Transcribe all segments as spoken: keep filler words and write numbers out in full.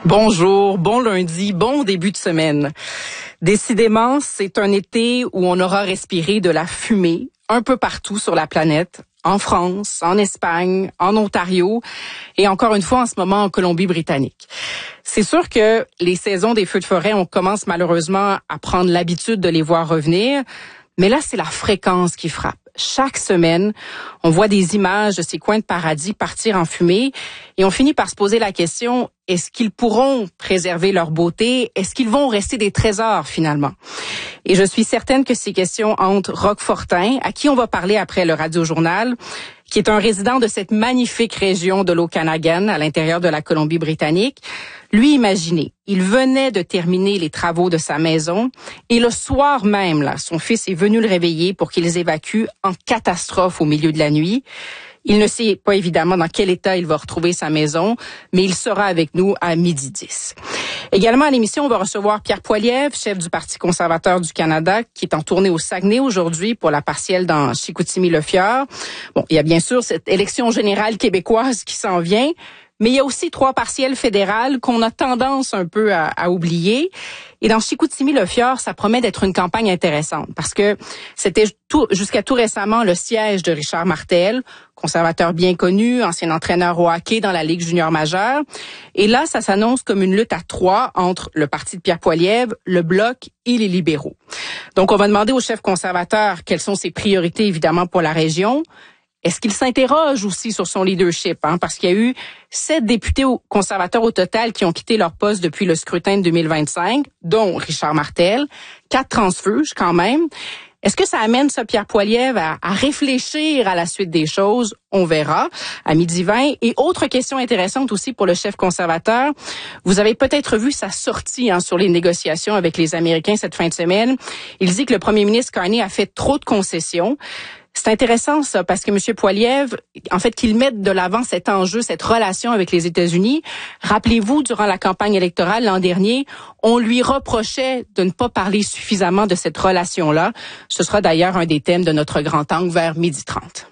Bonjour, bon lundi, bon début de semaine. Décidément, c'est un été où on aura respiré de la fumée un peu partout sur la planète, en France, en Espagne, en Ontario et encore une fois en ce moment en Colombie-Britannique. C'est sûr que les saisons des feux de forêt, on commence malheureusement à prendre l'habitude de les voir revenir, mais là, c'est la fréquence qui frappe. Chaque semaine, on voit des images de ces coins de paradis partir en fumée et on finit par se poser la question, est-ce qu'ils pourront préserver leur beauté? Est-ce qu'ils vont rester des trésors finalement? Et je suis certaine que ces questions hantent Roch Fortin, à qui on va parler après le Radio-Journal, qui est un résident de cette magnifique région de l'Okanagan à l'intérieur de la Colombie-Britannique. Lui, imaginez, il venait de terminer les travaux de sa maison et le soir même, là, son fils est venu le réveiller pour qu'ils évacuent en catastrophe au milieu de la nuit. Il ne sait pas évidemment dans quel état il va retrouver sa maison, mais il sera avec nous à midi dix. Également à l'émission, on va recevoir Pierre Poilievre, chef du Parti conservateur du Canada, qui est en tournée au Saguenay aujourd'hui pour la partielle dans Chicoutimi-Le-Fjord. Bon, il y a bien sûr cette élection générale québécoise qui s'en vient, mais il y a aussi trois partielles fédérales qu'on a tendance un peu à, à oublier. Et dans Chicoutimi-Le-Fjord, ça promet d'être une campagne intéressante parce que c'était tout, jusqu'à tout récemment le siège de Richard Martel, conservateur bien connu, ancien entraîneur au hockey dans la Ligue junior majeure. Et là, ça s'annonce comme une lutte à trois entre le parti de Pierre Poilievre, le Bloc et les libéraux. Donc, on va demander au chef conservateur quelles sont ses priorités, évidemment, pour la région. Est-ce qu'il s'interroge aussi sur son leadership, hein? Parce qu'il y a eu sept députés conservateurs au total qui ont quitté leur poste depuis le scrutin de deux mille vingt-cinq, dont Richard Martel, quatre transfuges quand même. Est-ce que ça amène ça, Pierre Poilievre, à, à réfléchir à la suite des choses? On verra à midi vingt. Et autre question intéressante aussi pour le chef conservateur, vous avez peut-être vu sa sortie hein, sur les négociations avec les Américains cette fin de semaine. Il dit que le premier ministre Carney a fait trop de concessions. C'est intéressant ça parce que M. Poilievre, en fait, qu'il mette de l'avant cet enjeu, cette relation avec les États-Unis. Rappelez-vous, durant la campagne électorale l'an dernier, on lui reprochait de ne pas parler suffisamment de cette relation-là. Ce sera d'ailleurs un des thèmes de notre grand angle vers midi trente.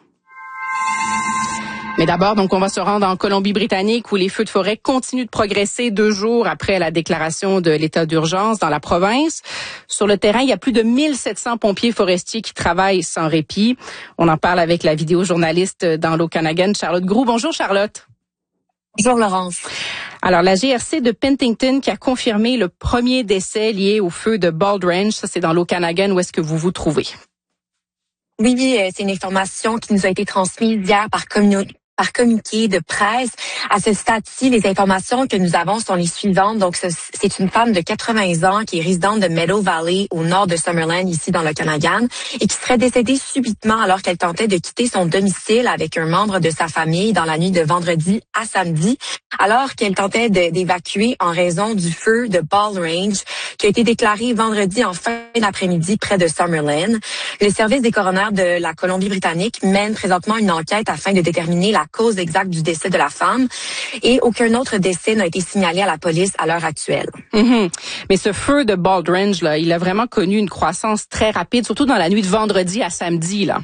Mais d'abord, donc, on va se rendre en Colombie-Britannique où les feux de forêt continuent de progresser deux jours après la déclaration de l'état d'urgence dans la province. Sur le terrain, il y a plus de mille sept cents pompiers forestiers qui travaillent sans répit. On en parle avec la vidéojournaliste dans l'Okanagan, Charlotte Groulx. Bonjour, Charlotte. Bonjour, Laurence. Alors, la G R C de Penticton qui a confirmé le premier décès lié au feu de Bald Range. Ça, c'est dans l'Okanagan. Où est-ce que vous vous trouvez? Oui, oui, c'est une information qui nous a été transmise hier par communiqué. par communiqué de presse. À ce stade-ci, les informations que nous avons sont les suivantes. Donc, c'est une femme de quatre-vingts ans qui est résidente de Meadow Valley au nord de Summerland, ici dans l'Okanagan, et qui serait décédée subitement alors qu'elle tentait de quitter son domicile avec un membre de sa famille dans la nuit de vendredi à samedi, alors qu'elle tentait d'évacuer en raison du feu de Bald Range qui a été déclaré vendredi en fin d'après-midi près de Summerland. Le service des coronaires de la Colombie-Britannique mène présentement une enquête afin de déterminer la cause exacte du décès de la femme et aucun autre décès n'a été signalé à la police à l'heure actuelle. Mm-hmm. Mais ce feu de Bald Range, là, il a vraiment connu une croissance très rapide, surtout dans la nuit de vendredi à samedi, là.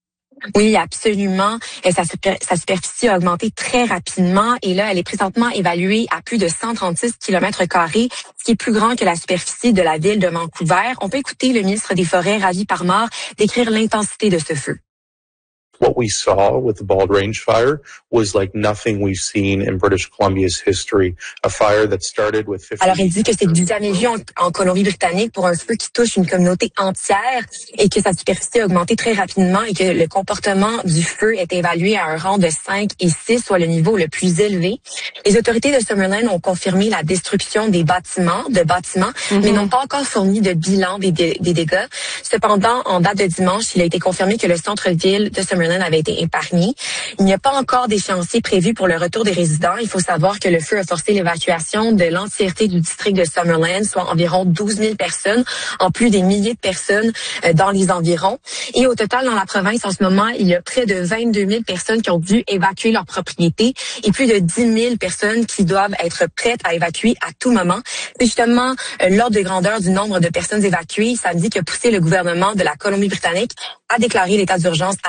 Oui, absolument. Et sa, super, sa superficie a augmenté très rapidement et là, elle est présentement évaluée à plus de cent trente-six kilomètres carrés, ce qui est plus grand que la superficie de la ville de Vancouver. On peut écouter le ministre des Forêts, Ravi Parmar, décrire l'intensité de ce feu. What we saw with the Bald Range fire was like nothing we've seen in British Columbia's history. A fire that started with fifty Alors, il dit que c'est du jamais vu en, en Colombie-Britannique pour un feu qui touche une communauté entière et que sa superficie a augmenté très rapidement et que le comportement du feu est évalué à un rang de cinq et six, soit le niveau le plus élevé. Les autorités de Summerland ont confirmé la destruction des bâtiments, de bâtiments, mm-hmm. mais n'ont pas encore fourni de bilan des, des, des dégâts. Cependant, en date de dimanche, il a été confirmé que le centre-ville de Summerland avait été épargné. Il n'y a pas encore d'échéancier prévu pour le retour des résidents. Il faut savoir que le feu a forcé l'évacuation de l'entièreté du district de Summerland, soit environ douze mille personnes, en plus des milliers de personnes dans les environs. Et au total, dans la province, en ce moment, il y a près de vingt-deux mille personnes qui ont dû évacuer leur propriété et plus de dix mille personnes qui doivent être prêtes à évacuer à tout moment. C'est justement l'ordre de grandeur du nombre de personnes évacuées samedi qui a poussé le gouvernement de la Colombie-Britannique à déclarer l'état d'urgence à l'échelle de la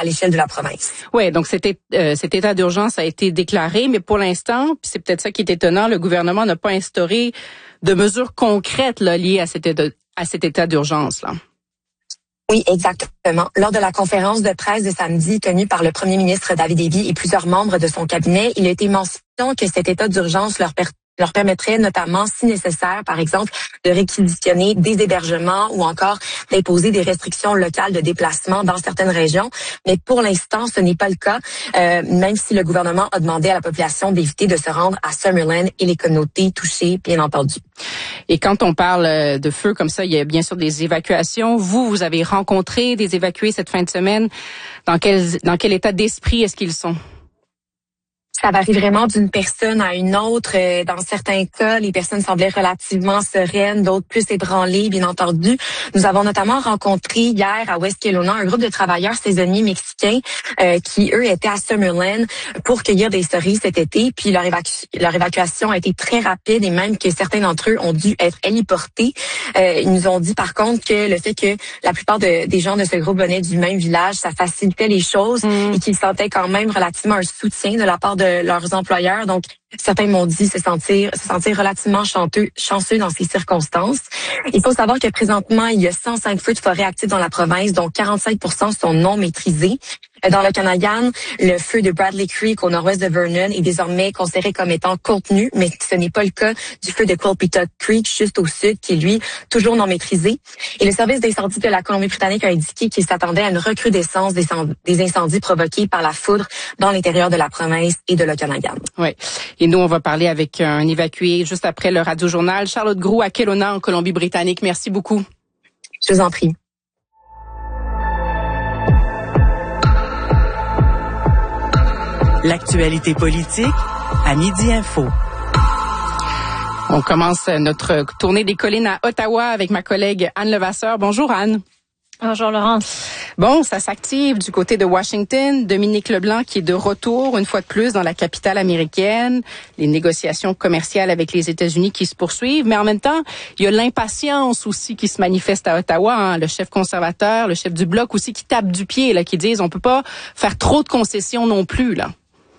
la province. Oui, donc cet, euh, cet état d'urgence a été déclaré, mais pour l'instant, puis c'est peut-être ça qui est étonnant, le gouvernement n'a pas instauré de mesures concrètes là, liées à cet état, à cet état d'urgence là. Oui, exactement. Lors de la conférence de presse de samedi tenue par le premier ministre David Eby et plusieurs membres de son cabinet, il a été mentionné que cet état d'urgence leur permet leur permettrait notamment, si nécessaire, par exemple, de réquisitionner des hébergements ou encore d'imposer des restrictions locales de déplacement dans certaines régions. Mais pour l'instant, ce n'est pas le cas, euh, même si le gouvernement a demandé à la population d'éviter de se rendre à Summerland et les communautés touchées, bien entendu. Et quand on parle de feu comme ça, il y a bien sûr des évacuations. Vous, vous avez rencontré des évacués cette fin de semaine. Dans quel, dans quel état d'esprit est-ce qu'ils sont? Ça varie vraiment d'une personne à une autre. Dans certains cas, les personnes semblaient relativement sereines, d'autres plus ébranlées, bien entendu. Nous avons notamment rencontré hier à West Kelowna un groupe de travailleurs saisonniers mexicains euh, qui, eux, étaient à Summerland pour cueillir des cerises cet été. Puis leur, évacu- leur évacuation a été très rapide et même que certains d'entre eux ont dû être héliportés. Euh, ils nous ont dit par contre que le fait que la plupart de, des gens de ce groupe venaient du même village, ça facilitait les choses mmh. et qu'ils sentaient quand même relativement un soutien de la part de leurs employeurs. Donc, certains m'ont dit se sentir se sentir relativement chanteux, chanceux dans ces circonstances. Il faut savoir que présentement, il y a cent cinq feux de forêt actifs dans la province, dont quarante-cinq pour cent sont non maîtrisés. Dans le Okanagan, le feu de Bradley Creek au nord-ouest de Vernon est désormais considéré comme étant contenu, mais ce n'est pas le cas du feu de Coulpeetock Creek juste au sud, qui est lui toujours non maîtrisé. Et le service d'incendie de la Colombie-Britannique a indiqué qu'il s'attendait à une recrudescence des, des incendies provoqués par la foudre dans l'intérieur de la province et de l'Okanagan. Oui. Et nous, on va parler avec un évacué juste après le Radio-Journal. Charlotte Groulx à Kelowna, en Colombie-Britannique. Merci beaucoup. Je vous en prie. L'actualité politique à Midi Info. On commence notre tournée des collines à Ottawa avec ma collègue Anne Levasseur. Bonjour Anne. Bonjour Laurence. Bon, ça s'active du côté de Washington. Dominique Leblanc qui est de retour une fois de plus dans la capitale américaine. Les négociations commerciales avec les États-Unis qui se poursuivent. Mais en même temps, il y a l'impatience aussi qui se manifeste à Ottawa. Hein. Le chef conservateur, le chef du Bloc aussi qui tape du pied, là, qui disent on peut pas faire trop de concessions non plus, là.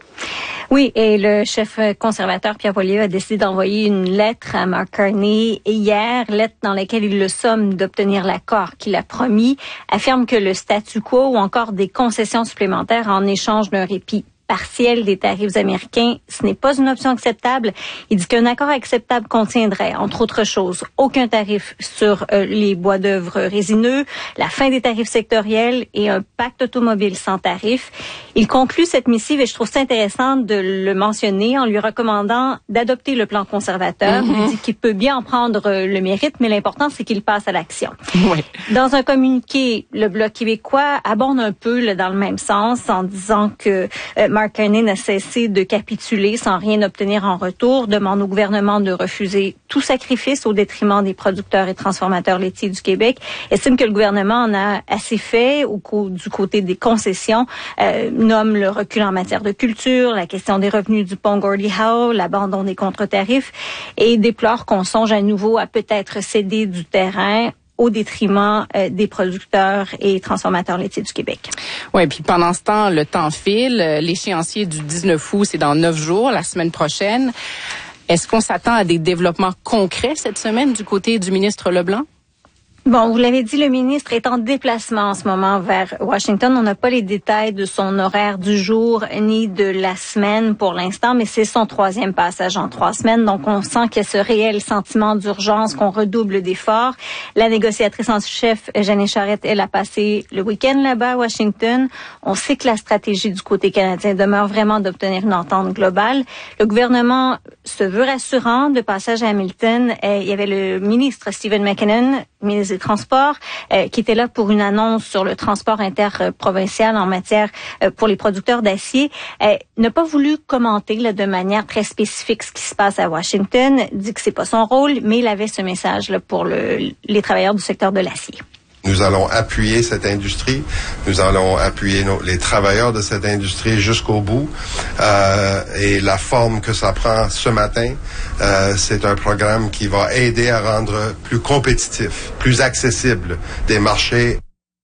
Oui, et le chef conservateur Pierre Poilievre a décidé d'envoyer une lettre à Mark Carney hier, lettre dans laquelle il le somme d'obtenir l'accord qu'il a promis, affirme que le statu quo ou encore des concessions supplémentaires en échange d'un répit partiel des tarifs américains, ce n'est pas une option acceptable. Il dit qu'un accord acceptable contiendrait, entre autres choses, aucun tarif sur euh, les bois d'œuvre résineux, la fin des tarifs sectoriels et un pacte automobile sans tarif. Il conclut cette missive et je trouve ça intéressant de le mentionner en lui recommandant d'adopter le plan conservateur. Mm-hmm. Il dit qu'il peut bien en prendre le mérite, mais l'important, c'est qu'il passe à l'action. Oui. Dans un communiqué, le Bloc québécois abonde un peu là, dans le même sens en disant que euh, Mark Carney n'a cessé de capituler sans rien obtenir en retour, demande au gouvernement de refuser tout sacrifice au détriment des producteurs et transformateurs laitiers du Québec, estime que le gouvernement en a assez fait au co- du côté des concessions, euh, nomme le recul en matière de culture, la question des revenus du pont Gordie Howe, l'abandon des contre-tarifs et déplore qu'on songe à nouveau à peut-être céder du terrain au détriment euh, des producteurs et transformateurs laitiers du Québec. Oui, puis pendant ce temps, le temps file. L'échéancier du dix-neuf août, c'est dans neuf jours, la semaine prochaine. Est-ce qu'on s'attend à des développements concrets cette semaine du côté du ministre Leblanc? Bon, vous l'avez dit, le ministre est en déplacement en ce moment vers Washington. On n'a pas les détails de son horaire du jour ni de la semaine pour l'instant, mais c'est son troisième passage en trois semaines. Donc, on sent qu'il y a ce réel sentiment d'urgence, qu'on redouble d'efforts. La négociatrice en chef, Jeanne Charette, elle a passé le week-end là-bas à Washington. On sait que la stratégie du côté canadien demeure vraiment d'obtenir une entente globale. Le gouvernement se veut rassurant. De passage à Hamilton, eh, il y avait le ministre Stephen McKinnon, ministre des Transports, euh, qui était là pour une annonce sur le transport interprovincial en matière euh, pour les producteurs d'acier, euh, n'a pas voulu commenter là, de manière très spécifique ce qui se passe à Washington, dit que c'est pas son rôle, mais il avait ce message là, pour le, les travailleurs du secteur de l'acier. Nous allons appuyer cette industrie. Nous allons appuyer nos, les travailleurs de cette industrie jusqu'au bout. Euh, et la forme que ça prend ce matin, euh, c'est un programme qui va aider à rendre plus compétitif, plus accessible des marchés.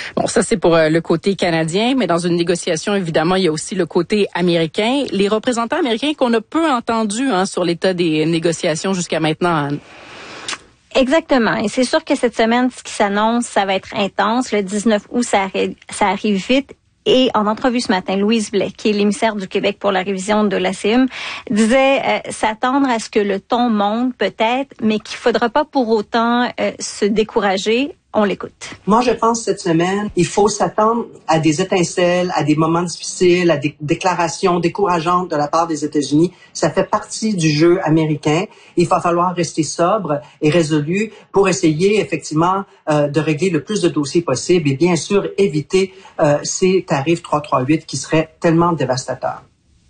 Bon, ça c'est pour euh, le côté canadien, mais dans une négociation, évidemment, il y a aussi le côté américain. Les représentants américains qu'on a peu entendus hein, sur l'état des négociations jusqu'à maintenant, Anne. Exactement. Et c'est sûr que cette semaine, ce qui s'annonce, ça va être intense. Le dix-neuf août, ça arrive, ça arrive vite. Et en entrevue ce matin, Louise Blais, qui est l'émissaire du Québec pour la révision de l'A C I M, disait euh, s'attendre à ce que le ton monte peut-être, mais qu'il faudra pas pour autant euh, se décourager. On l'écoute. Moi, je pense cette semaine, il faut s'attendre à des étincelles, à des moments difficiles, à des déclarations décourageantes de la part des États-Unis. Ça fait partie du jeu américain. Il va falloir rester sobre et résolu pour essayer effectivement euh, de régler le plus de dossiers possible et bien sûr éviter euh, ces tarifs trois cent trente-huit qui seraient tellement dévastateurs.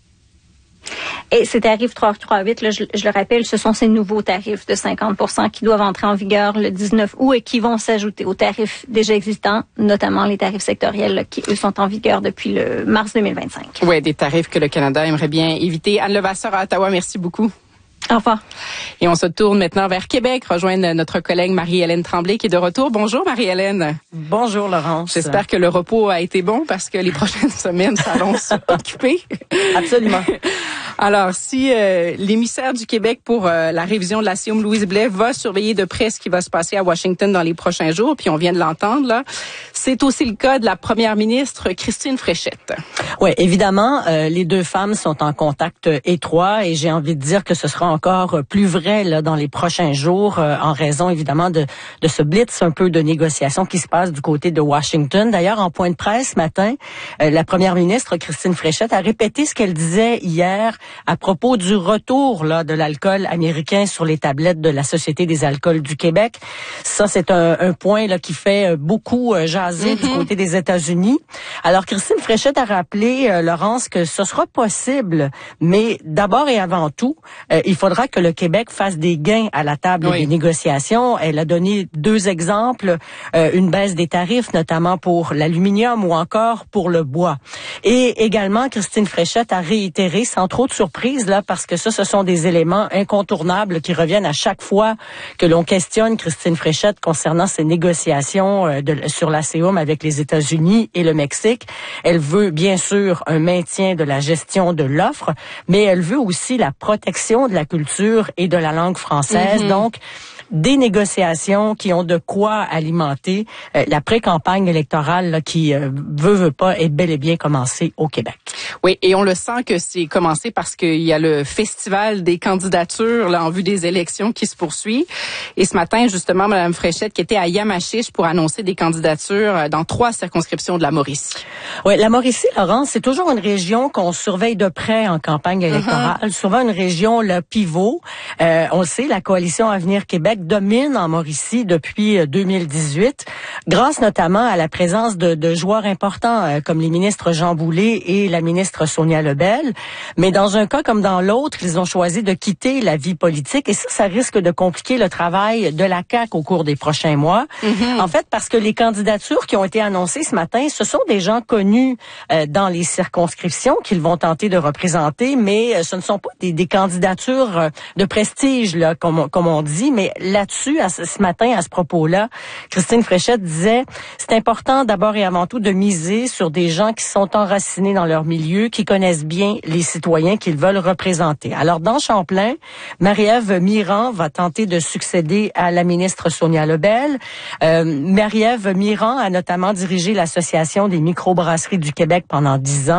Et ces tarifs trois cent trente-huit, là, je, je le rappelle, ce sont ces nouveaux tarifs de cinquante pour cent qui doivent entrer en vigueur le dix-neuf août et qui vont s'ajouter aux tarifs déjà existants, notamment les tarifs sectoriels là, qui, eux, sont en vigueur depuis le mars deux mille vingt-cinq. Oui, des tarifs que le Canada aimerait bien éviter. Anne Levasseur à Ottawa, merci beaucoup. Au revoir. Et on se tourne maintenant vers Québec, rejoindre notre collègue Marie-Hélène Tremblay qui est de retour. Bonjour Marie-Hélène. Bonjour Laurence. J'espère que le repos a été bon parce que les prochaines semaines s'annoncent occupées. Absolument. Alors, si euh, l'émissaire du Québec pour euh, la révision de la C I O M, Louise Blais, va surveiller de près ce qui va se passer à Washington dans les prochains jours, puis on vient de l'entendre, là, c'est aussi le cas de la première ministre Christine Fréchette. Oui, évidemment, euh, les deux femmes sont en contact étroit et j'ai envie de dire que ce sera encore plus vrai là, dans les prochains jours euh, en raison évidemment de, de ce blitz un peu de négociations qui se passe du côté de Washington. D'ailleurs, en point de presse ce matin, euh, la première ministre Christine Fréchette a répété ce qu'elle disait hier à propos du retour là de l'alcool américain sur les tablettes de la Société des alcools du Québec. Ça, c'est un, un point là qui fait beaucoup euh, jaser mm-hmm. du côté des États-Unis. Alors, Christine Fréchette a rappelé, euh, Laurence, que ce sera possible, mais d'abord et avant tout, euh, il faudra que le Québec fasse des gains à la table oui. des négociations. Elle a donné deux exemples, euh, une baisse des tarifs, notamment pour l'aluminium ou encore pour le bois. Et également, Christine Fréchette a réitéré, sans trop de surprise, là, parce que ça, ce sont des éléments incontournables qui reviennent à chaque fois que l'on questionne Christine Fréchette concernant ses négociations euh, de, sur la C I O M avec les États-Unis et le Mexique. Elle veut bien sûr un maintien de la gestion de l'offre, mais elle veut aussi la protection de la culture et de la langue française. Mm-hmm. Donc, des négociations qui ont de quoi alimenter euh, la pré-campagne électorale là, qui euh, veut, veut pas est bel et bien commencée au Québec. Oui, et on le sent que c'est commencé parce qu'il y a le festival des candidatures là, en vue des élections qui se poursuit. Et ce matin, justement, Mme Fréchette qui était à Yamachiche pour annoncer des candidatures dans trois circonscriptions de la Mauricie. Oui, la Mauricie, Laurence, c'est toujours une région qu'on surveille de près en campagne électorale. Uh-huh. Souvent une région, le pivot. Euh, on le sait, la coalition Avenir Québec domine en Mauricie depuis deux mille dix-huit, grâce notamment à la présence de, de joueurs importants euh, comme les ministres Jean Boulet et la ministre Sonia Lebel. Mais dans un cas comme dans l'autre, ils ont choisi de quitter la vie politique et ça, ça risque de compliquer le travail de la C A Q au cours des prochains mois. Mm-hmm. En fait, parce que les candidatures qui ont été annoncées ce matin, ce sont des gens connus euh, dans les circonscriptions qu'ils vont tenter de représenter, mais euh, ce ne sont pas des, des candidatures euh, de prestige, là, comme, comme on dit, mais là-dessus, à ce, ce matin, à ce propos-là, Christine Fréchette disait, c'est important d'abord et avant tout de miser sur des gens qui sont enracinés dans leur milieu, qui connaissent bien les citoyens qu'ils veulent représenter. Alors, dans Champlain, Marie-Ève Mirand va tenter de succéder à la ministre Sonia Lebel. Euh, Marie-Ève Mirand a notamment dirigé l'Association des microbrasseries du Québec pendant dix ans.